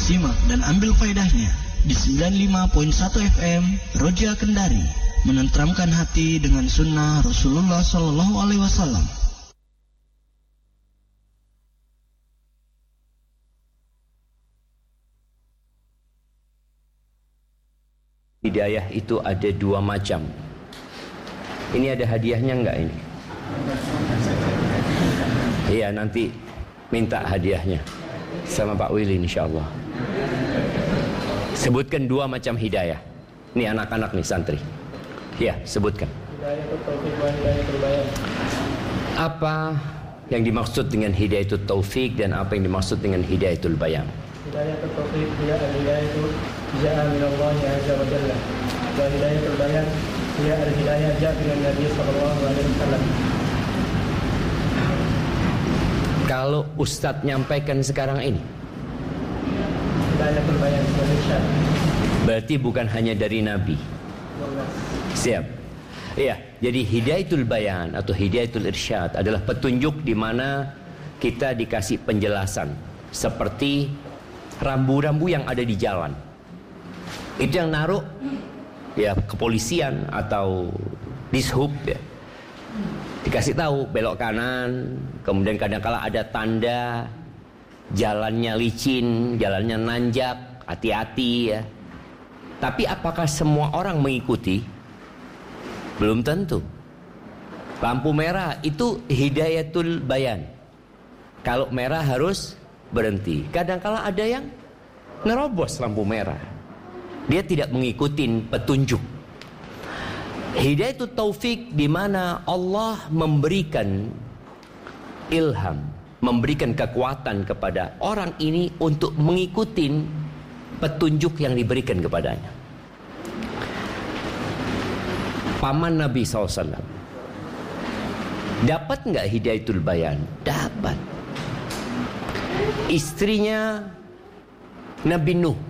Simak dan ambil faedahnya di 95.1 FM Roja Kendari, menenteramkan hati dengan sunnah Rasulullah Sallallahu Alaihi Wasallam. Hidayah itu ada dua macam. Ini ada hadiahnya enggak ini? Iya, nanti minta hadiahnya sama Pak Willy insyaallah. Sebutkan dua macam hidayah. Ini anak-anak nih santri. Ya, sebutkan. Apa yang dimaksud dengan hidayatul taufik dan apa yang dimaksud dengan hidayatul bayan? Hidayatul taufik dia al-hidayatu ja'a min Allah azza wa jalla. Wa hidayatul bayan dia al-hidayah ja'a min Nabi sallallahu alaihi wasallam. Kalau Ustadz nyampaikan sekarang ini, hidayatul bayan berarti bukan hanya dari Nabi. Siap. Iya, jadi hidayatul bayan atau hidayatul irsyad adalah petunjuk di mana kita dikasih penjelasan seperti rambu-rambu yang ada di jalan. Itu yang naruh ya kepolisian atau dishub ya. Dikasih tahu belok kanan, kemudian kadang-kala ada tanda jalannya licin, jalannya nanjak, hati-hati ya. Tapi apakah semua orang mengikuti? Belum tentu. Lampu merah itu hidayatul bayan. Kalau merah harus berhenti. Kadang-kala ada yang nerobos lampu merah. Dia tidak mengikuti petunjuk. Hidayatul taufik di mana Allah memberikan ilham, memberikan kekuatan kepada orang ini untuk mengikuti petunjuk yang diberikan kepadanya. Paman Nabi SAW dapat nggak hidayatul bayan? Dapat. Istrinya Nabi Nuh,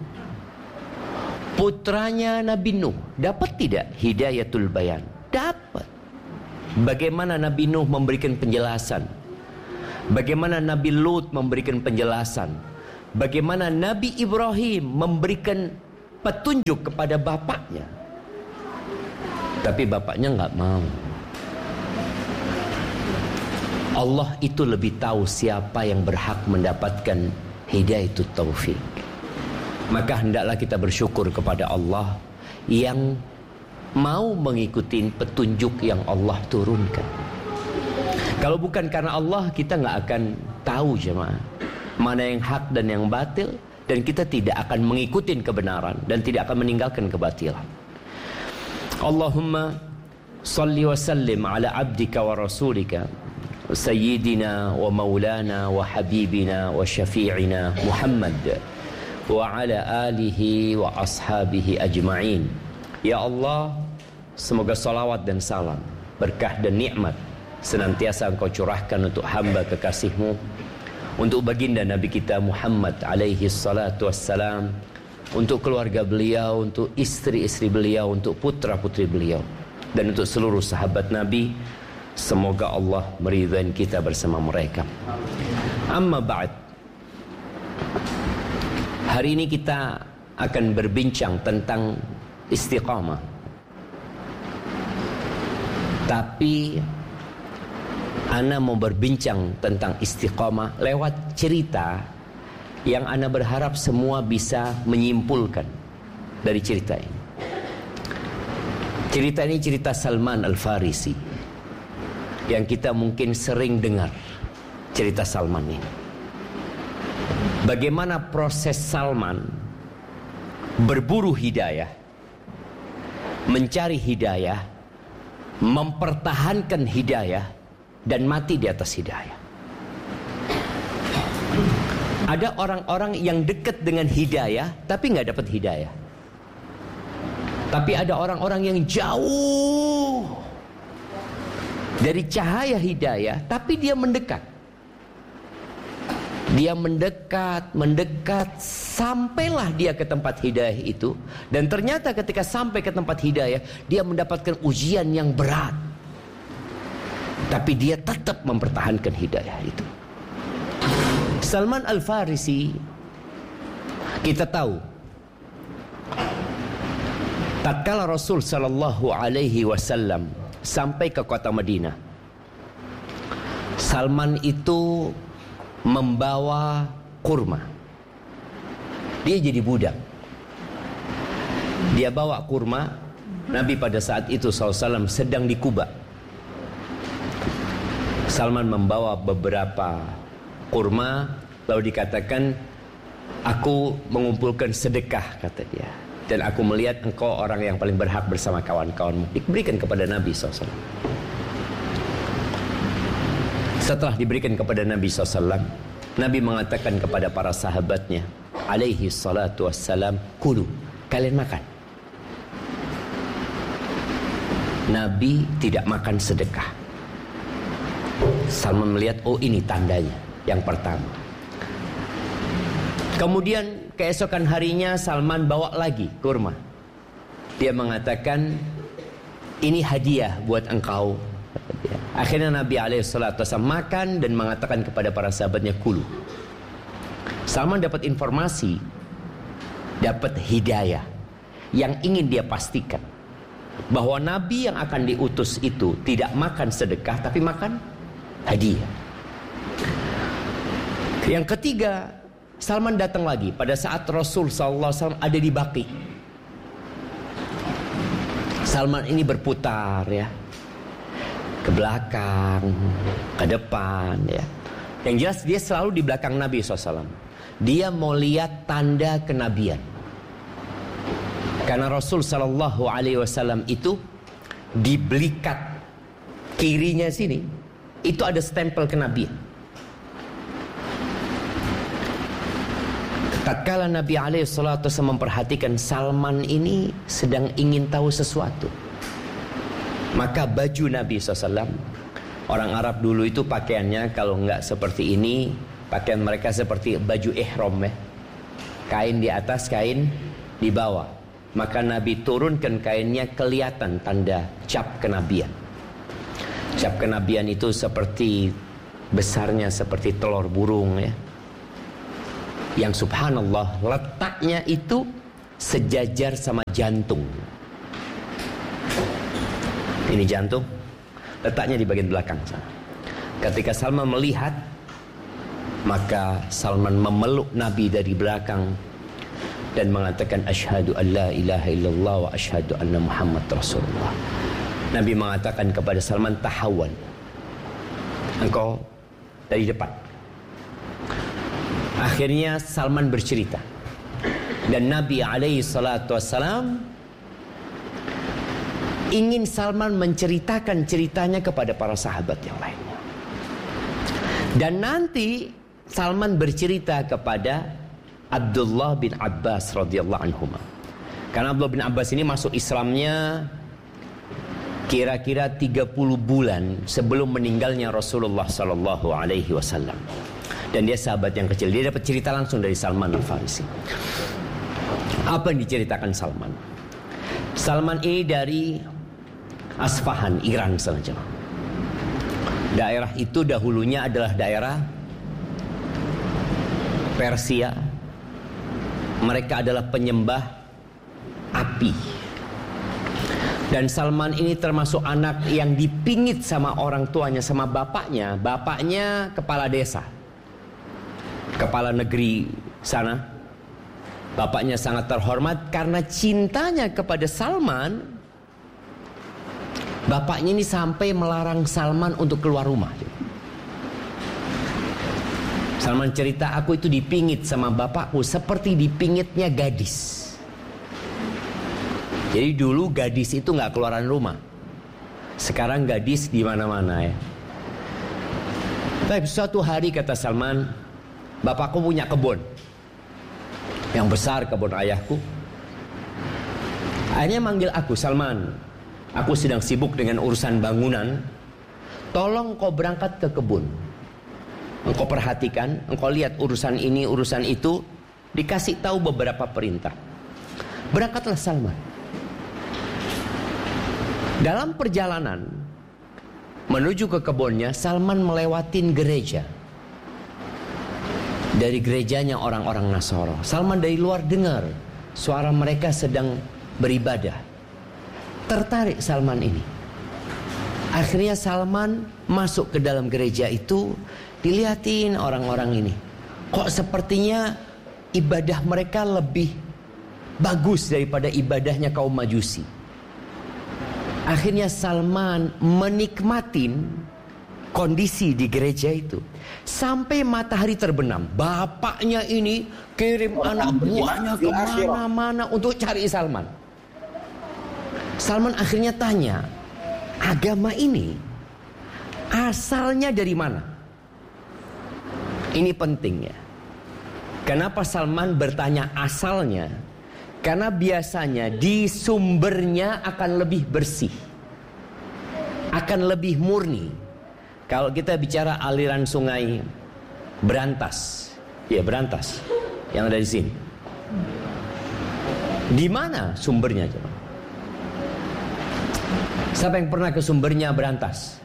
putranya Nabi Nuh, dapat tidak hidayatul bayan? Dapat. Bagaimana Nabi Nuh memberikan penjelasan? Bagaimana Nabi Lut memberikan penjelasan? Bagaimana Nabi Ibrahim memberikan petunjuk kepada bapaknya? Tapi bapaknya nggak mau. Allah itu lebih tahu siapa yang berhak mendapatkan hidayatul taufik. Maka hendaklah kita bersyukur kepada Allah yang mau mengikuti petunjuk yang Allah turunkan. Kalau bukan karena Allah, kita nggak akan tahu jemaah mana yang hak dan yang batil, dan kita tidak akan mengikuti kebenaran dan tidak akan meninggalkan kebatilan. Allahumma salli wa sallim ala abdika wa rasulika sayyidina wa maulana wa habibina wa syafi'ina Muhammad wa ala alihi wa ashabihi ajma'in. Ya Allah, semoga salawat dan salam, berkah dan nikmat senantiasa Engkau curahkan untuk hamba kekasih-Mu, untuk baginda Nabi kita Muhammad alaihi salatu wassalam, untuk keluarga beliau, untuk istri-istri beliau, untuk putra-putri beliau, dan untuk seluruh sahabat Nabi. Semoga Allah meridhai kita bersama mereka. Amma ba'd. Hari ini kita akan berbincang tentang istiqamah. Tapi ana mau berbincang tentang istiqamah lewat cerita yang ana berharap semua bisa menyimpulkan dari cerita ini. Cerita ini cerita Salman Al-Farisi, yang kita mungkin sering dengar cerita Salman ini. Bagaimana proses Salman berburu hidayah, mencari hidayah, mempertahankan hidayah, dan mati di atas hidayah. Ada orang-orang yang dekat dengan hidayah tapi nggak dapat hidayah. Tapi ada orang-orang yang jauh dari cahaya hidayah tapi dia mendekat. Dia mendekat sampailah dia ke tempat hidayah itu, dan ternyata ketika sampai ke tempat hidayah dia mendapatkan ujian yang berat. Tapi dia tetap mempertahankan hidayah itu. Salman Al-Farisi Kita tahu tatkala Rasul sallallahu alaihi wasallam sampai ke kota Madinah, Salman itu membawa kurma. Dia jadi budak. Dia bawa kurma. Nabi pada saat itu SAW sedang di Kuba. Salman membawa beberapa kurma, lalu dikatakan, aku mengumpulkan sedekah, kata dia. Dan aku melihat engkau orang yang paling berhak bersama kawan-kawanmu. Diberikan kepada Nabi SAW. Setelah diberikan kepada Nabi SAW, Nabi mengatakan kepada para sahabatnya, alaihi salatu wassalam, kulu, kalian makan. Nabi tidak makan sedekah. Salman melihat, oh ini tandanya yang pertama. Kemudian keesokan harinya Salman bawa lagi kurma. Dia mengatakan, ini hadiah buat engkau. Akhirnya Nabi SAW makan dan mengatakan kepada para sahabatnya, kulu. Salman dapat informasi, dapat hidayah yang ingin dia pastikan, bahwa Nabi yang akan diutus itu tidak makan sedekah, tapi makan hadiah. Yang ketiga, Salman datang lagi pada saat Rasul SAW ada di Baqi. Salman ini berputar ya, ke belakang, ke depan ya. Yang jelas dia selalu di belakang Nabi SAW. Dia mau lihat tanda kenabian. Karena Rasul SAW itu di belikat kirinya sini, itu ada stempel kenabian. Tatkala Nabi SAW memperhatikan Salman ini sedang ingin tahu sesuatu, maka baju Nabi SAW, orang Arab dulu itu pakaiannya kalau enggak seperti ini, pakaian mereka seperti baju ihram ya. Kain di atas, kain di bawah. Maka Nabi turunkan kainnya, kelihatan tanda cap kenabian. Cap kenabian itu seperti besarnya seperti telur burung ya. Yang subhanallah letaknya itu sejajar sama jantung. Ini jantung, letaknya di bagian belakang sana. Ketika Salman melihat, maka Salman memeluk Nabi dari belakang dan mengatakan, asyhadu an la ilaha illallah wa asyhadu anna Muhammad Rasulullah. Nabi mengatakan kepada Salman, tahawwan, engkau dari depan. Akhirnya Salman bercerita, dan Nabi alaihi salatu wassalam ingin Salman menceritakan ceritanya kepada para sahabat yang lainnya. Dan nanti Salman bercerita kepada Abdullah bin Abbas radhiyallahu anhuma. Karena Abdullah bin Abbas ini masuk Islamnya kira-kira 30 bulan sebelum meninggalnya Rasulullah sallallahu alaihi wasallam. Dan dia sahabat yang kecil. Dia dapat cerita langsung dari Salman Al-Farisi. Apa yang diceritakan Salman? Salman ini dari Asfahan, Iran saja. Daerah itu dahulunya adalah daerah Persia. Mereka adalah penyembah api. Dan Salman ini termasuk anak yang dipingit sama orang tuanya, sama bapaknya. Bapaknya kepala desa, kepala negeri sana. Bapaknya sangat terhormat karena cintanya kepada Salman. Bapaknya ini sampai melarang Salman untuk keluar rumah. Salman cerita, aku itu dipingit sama bapakku seperti dipingitnya gadis. Jadi dulu gadis itu nggak keluaran rumah. Sekarang gadis di mana-mana ya. Tapi suatu hari kata Salman, bapakku punya kebun yang besar, kebun ayahku. Akhirnya manggil aku, Salman, aku sedang sibuk dengan urusan bangunan. Tolong kau berangkat ke kebun. Engkau perhatikan, engkau lihat urusan ini, urusan itu. Dikasih tahu beberapa perintah. Berangkatlah Salman. Dalam perjalanan menuju ke kebunnya, Salman melewatin gereja. dari gerejanya orang-orang Nasara. Salman dari luar dengar suara mereka sedang beribadah. Tertarik Salman ini. Akhirnya Salman masuk ke dalam gereja itu, dilihatin orang-orang ini. Kok sepertinya ibadah mereka lebih bagus daripada ibadahnya kaum Majusi. Akhirnya Salman menikmatin kondisi di gereja itu sampai matahari terbenam. Bapaknya ini kirim anak buahnya kemana-mana untuk cari Salman. Salman akhirnya tanya, agama ini asalnya dari mana? Ini penting ya. Kenapa Salman bertanya asalnya? Karena biasanya di sumbernya akan lebih bersih, akan lebih murni. Kalau kita bicara aliran sungai Berantas, ya Berantas, yang ada di sini, di mana sumbernya coba? Siapa yang pernah ke sumbernya Berantas?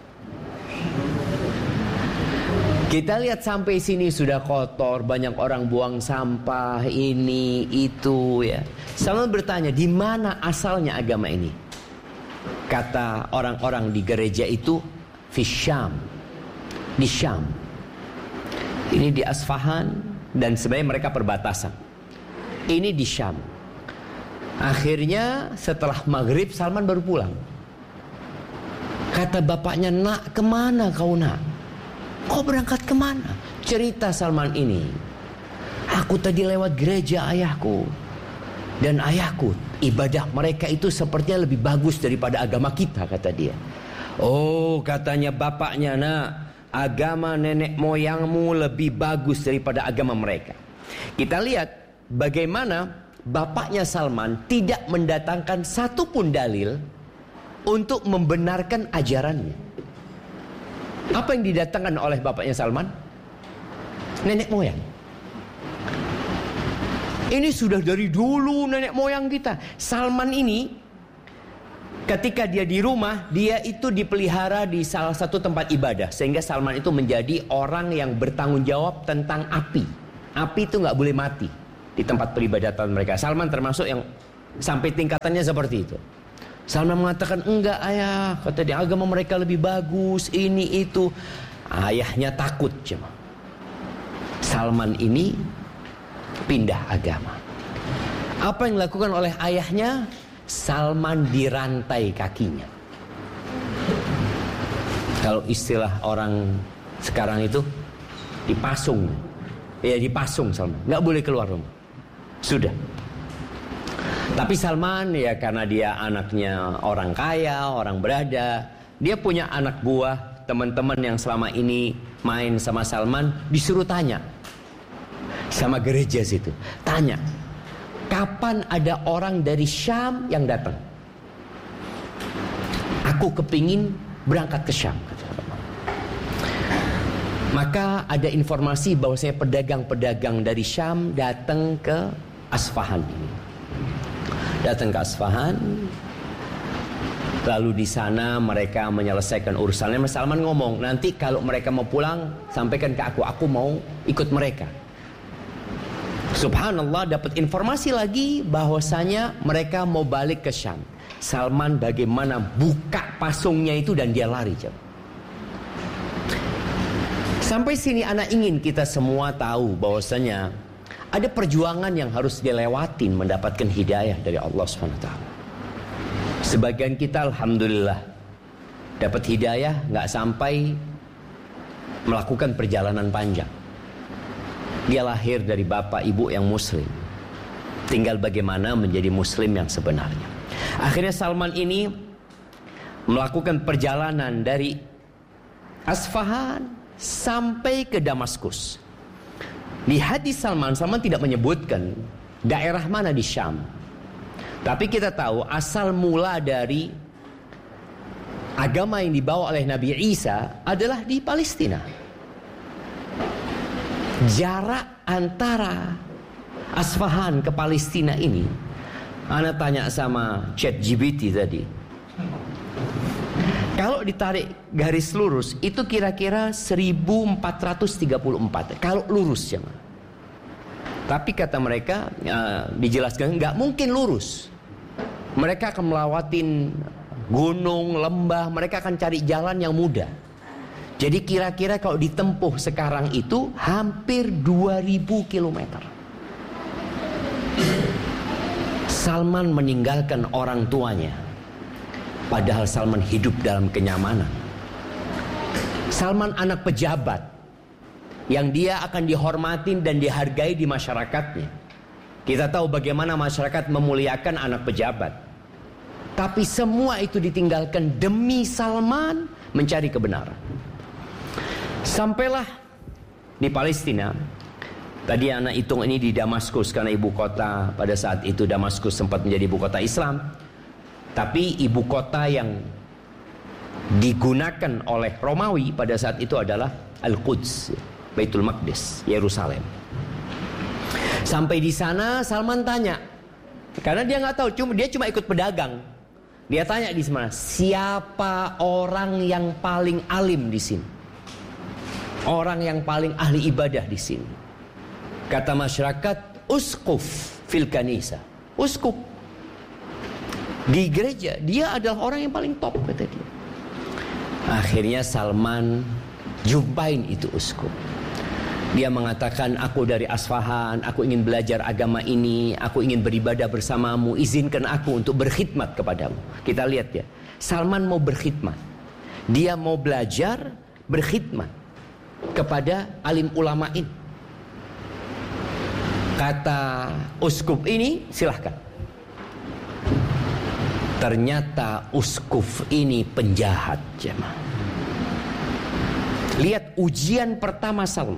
Kita lihat sampai sini sudah kotor, banyak orang buang sampah, ini, itu ya. Salman bertanya, di mana asalnya agama ini? Kata orang-orang di gereja itu, di Syam. Di Syam. Ini di Asfahan dan sebenarnya mereka perbatasan. Ini di Syam. Akhirnya setelah maghrib Salman baru pulang. Kata bapaknya, nak kemana kau nak? Kau berangkat kemana? Cerita Salman ini, aku tadi lewat gereja ayahku, dan ayahku ibadah mereka itu sepertinya lebih bagus daripada agama kita, kata dia. Oh, katanya bapaknya, nak, agama nenek moyangmu lebih bagus daripada agama mereka. Kita lihat bagaimana bapaknya Salman tidak mendatangkan satupun dalil untuk membenarkan ajarannya. Apa yang didatangkan oleh bapaknya Salman? Nenek moyang. Ini sudah dari dulu nenek moyang kita. Salman ini ketika dia di rumah, dia itu dipelihara di salah satu tempat ibadah, sehingga Salman itu menjadi orang yang bertanggung jawab tentang api. Api itu gak boleh mati di tempat peribadatan mereka. Salman termasuk yang sampai tingkatannya seperti itu. Salman mengatakan, enggak ayah, kata dia, agama mereka lebih bagus, ini itu. Ayahnya takut cuma. Salman ini pindah agama. Apa yang dilakukan oleh ayahnya? Salman dirantai kakinya. Kalau istilah orang sekarang itu dipasung. Ya dipasung Salman, nggak boleh keluar rumah. Sudah. Tapi Salman ya karena dia anaknya orang kaya, orang berada, dia punya anak buah, teman-teman yang selama ini main sama Salman, disuruh tanya sama gereja situ. Tanya, kapan ada orang dari Syam yang datang? Aku kepingin berangkat ke Syam. Maka ada informasi bahwasanya pedagang-pedagang dari Syam datang ke Asfahan ini. Datang ke Asfahan, lalu di sana mereka menyelesaikan urusannya. Salman ngomong, nanti kalau mereka mau pulang, sampaikan ke aku mau ikut mereka. Subhanallah, dapat informasi lagi bahwasanya mereka mau balik ke Syam. Salman bagaimana buka pasungnya itu dan dia lari. Sampai sini anak ingin kita semua tahu bahwasanya ada perjuangan yang harus dilewatin mendapatkan hidayah dari Allah SWT. Sebagian kita alhamdulillah dapat hidayah gak sampai melakukan perjalanan panjang. Dia lahir dari bapak ibu yang muslim. Tinggal bagaimana menjadi muslim yang sebenarnya. Akhirnya Salman ini melakukan perjalanan dari Asfahan sampai ke Damaskus. Di hadis Salman tidak menyebutkan daerah mana di Syam. Tapi kita tahu asal mula dari agama yang dibawa oleh Nabi Isa adalah di Palestina. Jarak antara Asfahan ke Palestina ini, ana tanya sama ChatGPT tadi, kalau ditarik garis lurus itu kira-kira 1434. Kalau lurus ya. Tapi kata mereka, dijelaskan nggak mungkin lurus. Mereka akan melewatin gunung, lembah, mereka akan cari jalan yang mudah. Jadi kira-kira kalau ditempuh sekarang itu hampir 2000 kilometer. Salman meninggalkan orang tuanya, padahal Salman hidup dalam kenyamanan. Salman anak pejabat yang dia akan dihormatin dan dihargai di masyarakatnya. Kita tahu bagaimana masyarakat memuliakan anak pejabat. Tapi semua itu ditinggalkan demi Salman mencari kebenaran. Sampailah di Palestina. Tadi anak hitung ini di Damaskus, karena ibu kota pada saat itu Damaskus sempat menjadi ibu kota Islam. Tapi ibu kota yang digunakan oleh Romawi pada saat itu adalah Al-Quds, Baitul Maqdis, Yerusalem. Sampai di sana Salman tanya, karena dia nggak tahu, dia cuma ikut pedagang. Dia tanya di sana, siapa orang yang paling alim di sini? Orang yang paling ahli ibadah di sini? Kata masyarakat, uskuf fil kanisa. Uskuf di gereja, dia adalah orang yang paling top, kata dia. Akhirnya Salman jumpain itu uskuf. Dia mengatakan, aku dari Asfahan, aku ingin belajar agama ini, aku ingin beribadah bersamamu, izinkan aku untuk berkhidmat kepadamu. Kita lihat ya, Salman mau berkhidmat. Dia mau belajar berkhidmat kepada alim ulama ini. Kata uskup ini, silahkan. Ternyata uskup ini penjahat, jemaah. Lihat ujian pertama Salman.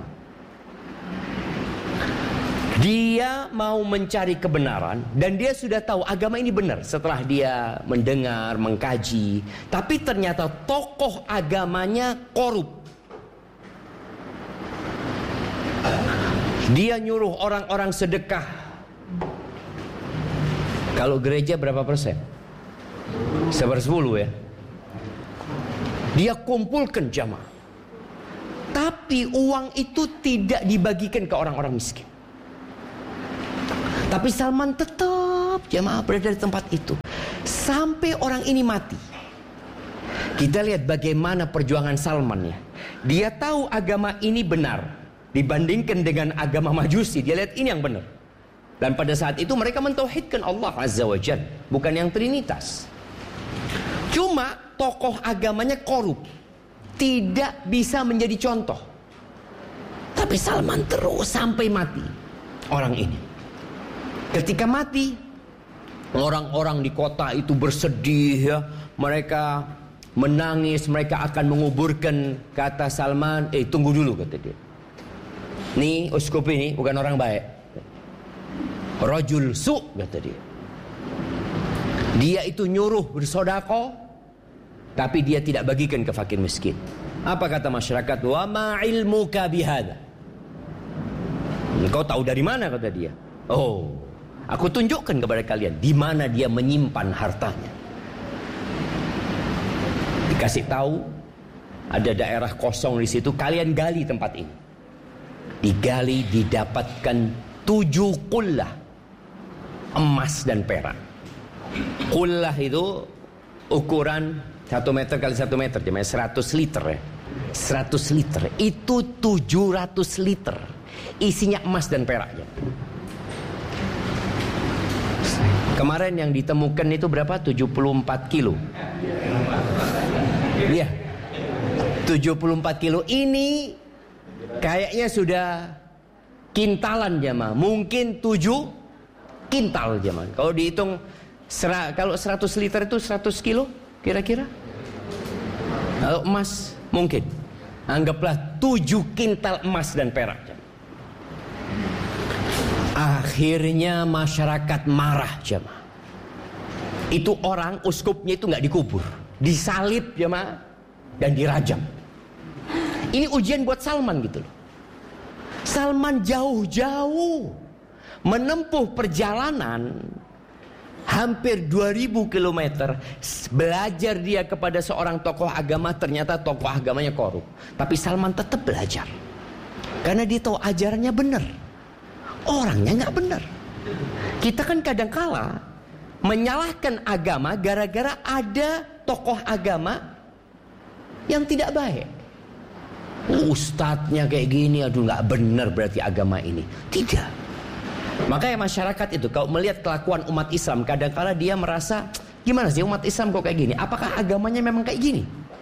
Dia mau mencari kebenaran dan dia sudah tahu agama ini benar setelah dia mendengar, mengkaji. Tapi ternyata tokoh agamanya korup. Dia nyuruh orang-orang sedekah. Kalau gereja berapa persen? 1/10 ya. Dia kumpulkan jamaah. Tapi uang itu tidak dibagikan ke orang-orang miskin. Tapi Salman tetap jamaah berada di tempat itu sampai orang ini mati. Kita lihat bagaimana perjuangan Salman ya. Dia tahu agama ini benar dibandingkan dengan agama Majusi. Dia lihat ini yang benar. Dan pada saat itu mereka mentauhidkan Allah Azza wa Jalla, bukan yang Trinitas. Cuma tokoh agamanya korup, tidak bisa menjadi contoh. Tapi Salman terus sampai mati orang ini. Ketika mati, orang-orang di kota itu bersedih ya. Mereka menangis, mereka akan menguburkan. Kata Salman, tunggu dulu, kata dia. Nih uskup ini bukan orang baik, rajul su, kata dia. Dia itu nyuruh bersedekah, tapi dia tidak bagikan ke fakir miskin. Apa kata masyarakat? Wa ma ilmuka bihada. Engkau tahu dari mana, kata dia. Oh, aku tunjukkan kepada kalian di mana dia menyimpan hartanya. Dikasih tahu ada daerah kosong di situ, kalian gali tempat ini. Digali, didapatkan 7 qullah emas dan perak. Qullah itu ukuran 1 meter kali 1 meter, 100 liter ya. 100 liter itu 700 liter isinya emas dan perak ya. Kemarin yang ditemukan itu berapa? 74 kilo. Iya, 74 kilo. Ini kayaknya sudah kintalan jemaah. Mungkin 7 kintal jemaah. Kalau dihitung, kalau 100 liter itu 100 kilo kira-kira. Kalau emas mungkin, anggaplah 7 kintal emas dan perak. Akhirnya masyarakat marah jemaah. Itu orang, uskupnya itu gak dikubur, disalib jemaah dan dirajam. Ini ujian buat Salman gitu loh. Salman jauh-jauh menempuh perjalanan hampir 2000 km. Belajar dia kepada seorang tokoh agama, ternyata tokoh agamanya korup. Tapi Salman tetap belajar. Karena dia tahu ajarannya benar. orangnya nggak benar. Kita kan kadang-kala menyalahkan agama gara-gara ada tokoh agama yang tidak baik. Ustadznya kayak gini, aduh nggak benar berarti agama ini. Tidak. Makanya masyarakat itu kalau melihat kelakuan umat Islam, kadang-kala dia merasa, gimana sih umat Islam kok kayak gini? Apakah agamanya memang kayak gini?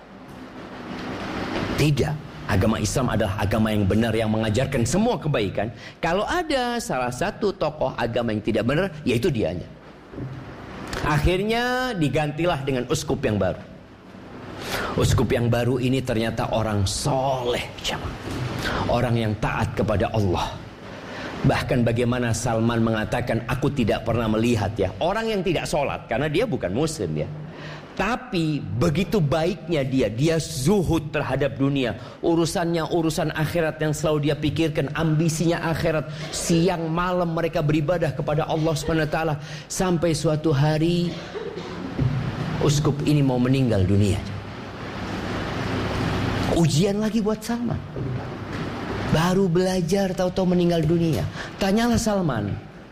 Tidak. Agama Islam adalah agama yang benar, yang mengajarkan semua kebaikan. Kalau ada salah satu tokoh agama yang tidak benar, yaitu dianya. Akhirnya digantilah dengan uskup yang baru. Uskup yang baru ini ternyata orang soleh, orang yang taat kepada Allah. Bahkan bagaimana Salman mengatakan, aku tidak pernah melihat ya orang yang tidak sholat, karena dia bukan muslim ya. Tapi begitu baiknya dia zuhud terhadap dunia. Urusannya urusan akhirat yang selalu dia pikirkan, ambisinya akhirat. Siang malam mereka beribadah kepada Allah SWT. Sampai suatu hari uskup ini mau meninggal dunia. Ujian lagi buat Salman. Baru belajar tahu-tahu meninggal dunia. Tanyalah Salman,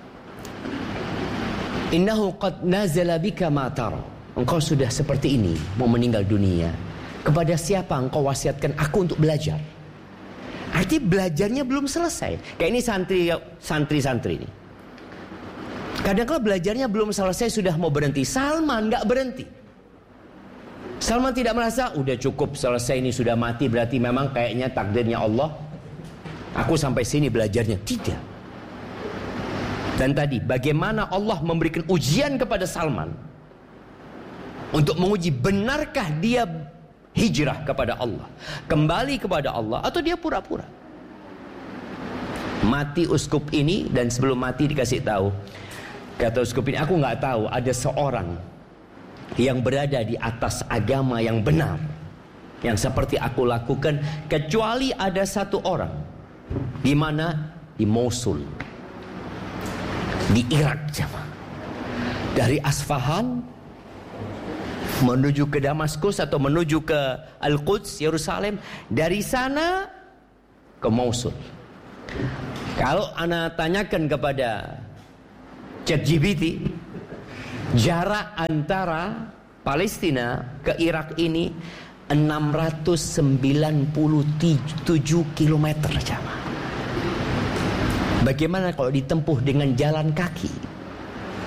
innahu qad nazala bika ma tara. Engkau sudah seperti ini, mau meninggal dunia. Kepada siapa engkau wasiatkan aku untuk belajar? Artinya belajarnya belum selesai. Kayak ini santri-santri ini. Kadang-kadang belajarnya belum selesai sudah mau berhenti. Salman gak berhenti. Salman tidak merasa udah cukup selesai, ini sudah mati, berarti memang kayaknya takdirnya Allah, aku sampai sini belajarnya. Tidak. Dan tadi bagaimana Allah memberikan ujian kepada Salman untuk menguji benarkah dia hijrah kepada Allah, kembali kepada Allah, atau dia pura-pura. Mati uskup ini, dan sebelum mati dikasih tahu, kata uskup ini, aku nggak tahu ada seorang yang berada di atas agama yang benar, yang seperti aku lakukan, kecuali ada satu orang. Di mana? Di Mosul, di Irak, jemaah. Dari Asfahan menuju ke Damaskus atau menuju ke Al-Quds, Yerusalem. Dari sana ke Mosul. Kalau ana tanyakan kepada ChatGPT, jarak antara Palestina ke Irak ini 697 km. Bagaimana kalau ditempuh dengan jalan kaki?